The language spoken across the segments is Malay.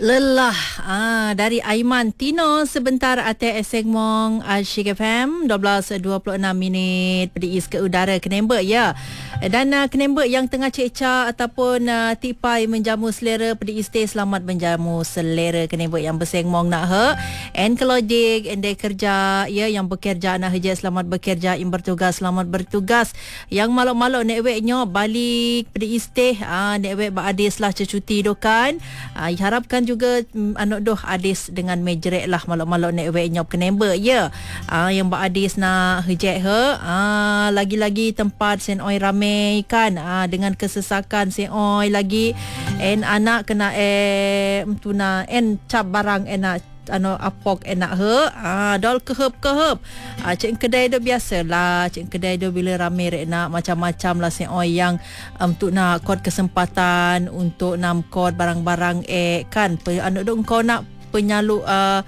Lelah dari Aiman Tino sebentar ATS Segmong Asyik FM 12.26 minit pedis ke udara Kenembek ya. Dan Kenembek yang tengah cecah ataupun tipai menjamu selera pedis stay selamat menjamu selera Kenembek yang bersegmong nak and kelodik ende kerja ya yang bekerja nak hejak selamat bekerja yang bertugas selamat bertugas yang malok-malok nek weknya balik pedis stay nek wek ba adis lah cuti dokan harapkan juga anak doh adis dengan mejerek lah malok-malok nek wek nyop Kenembek ya. Yang ba adis nak hejek lagi-lagi tempat sen oi ramai kan dengan kesesakan sen oi lagi en anak kena tuna en cap barang enak apok enak dol kehep cik kedai do biasalah cik kedai do bila ramai rek nak macam-macam lah sen oi yang untuk nak kod kesempatan untuk nam kod barang-barang kan anak do kau nak penyaluk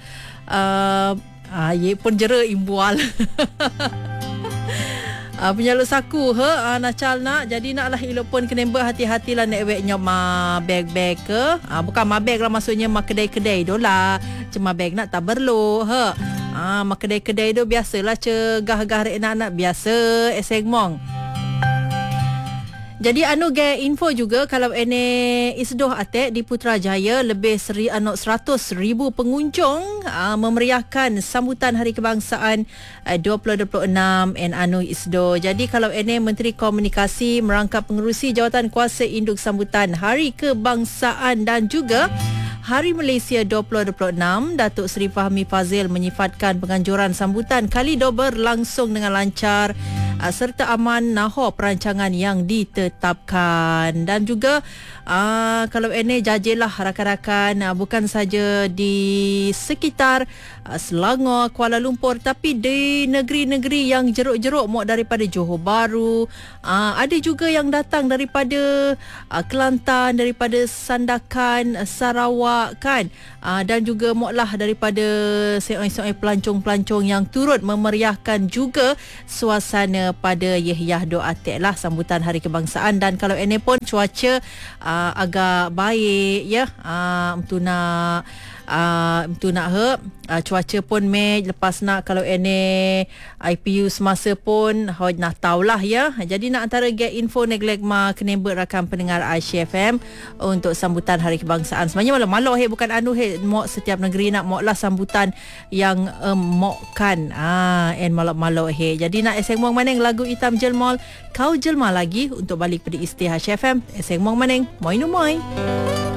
ye pun jera imbual penyaluk saku nacal nak jadi naklah elok pun Kenembek hati-hatilah nek wek nyop bag-bag ke bukan bag lah maksudnya kedai-kedai dolah cuma bag nak tak perlu kedai-kedai tu biasalah cegah-gah rek nak biasa segmong. Jadi ge info juga kalau ene isdoh atek di Putrajaya lebih 100,000 pengunjung memeriahkan sambutan Hari Kebangsaan 2026 isdoh. Jadi kalau ene Menteri Komunikasi merangkap pengerusi jawatan kuasa induk sambutan Hari Kebangsaan dan juga Hari Malaysia 2026, Datuk Seri Fahmi Fazil menyifatkan penganjuran sambutan kali ini berlangsung dengan lancar serta aman nahor perancangan yang ditetapkan. Dan juga kalau ini jajilah rakan-rakan bukan saja di sekitar Selangor, Kuala Lumpur tapi di negeri-negeri yang jeruk-jeruk mau daripada Johor Bahru, ada juga yang datang daripada Kelantan, daripada Sandakan, Sarawak kan, dan juga moklah daripada seorang-seorang pelancong-pelancong yang turut memeriahkan juga suasana pada Yehyah Doatek lah sambutan Hari Kebangsaan. Dan kalau ini pun cuaca agak baik ya, cuaca pun lepas nak kalau ini IPU semasa pun nak tahulah ya. Jadi nak antara get info neglect Kenembek rakan pendengar Asyik FM untuk sambutan Hari Kebangsaan. Sebenarnya malu-malu bukan mok setiap negeri nak mok lah sambutan yang mokkan and malu-malu jadi nak eseng-mong maneng lagu Hitam Jelmol kau jelma lagi untuk balik pada istihad Asyik FM eseng-mong maneng moi.